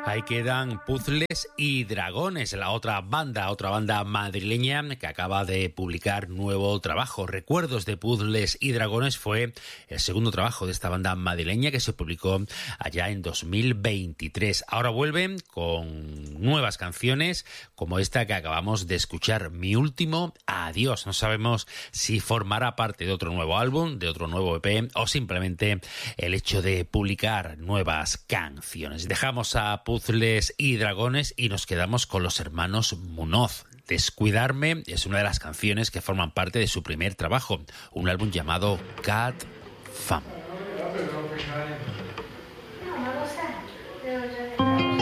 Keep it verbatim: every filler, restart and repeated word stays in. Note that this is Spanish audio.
Ahí quedan Puzzles y Dragones, la otra banda, otra banda madrileña que acaba de publicar nuevo trabajo. Recuerdos de Puzzles y Dragones fue el segundo trabajo de esta banda madrileña que se publicó allá en dos mil veintitrés. Ahora vuelven con nuevas canciones como esta que acabamos de escuchar, Mi Último Adiós. No sabemos si formará parte de otro nuevo álbum, de otro nuevo E P o simplemente el hecho de publicar nuevas canciones. Dejamos a Puzzles y Dragones y nos quedamos con los hermanos Munoz. Descuidarme es una de las canciones que forman parte de su primer trabajo, un álbum llamado Cat Fam.